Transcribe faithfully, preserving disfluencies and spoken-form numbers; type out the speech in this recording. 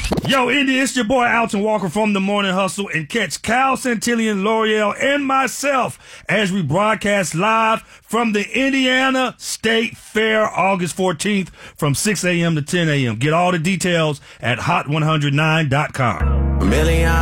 Yo, Indy, it's your boy Alton Walker from The Morning Hustle, and catch Cal Santillan, L'Oreal, and myself as we broadcast live from the Indiana State Fair August fourteenth from six a.m. to ten a.m. Get all the details at hot one oh nine dot com. Million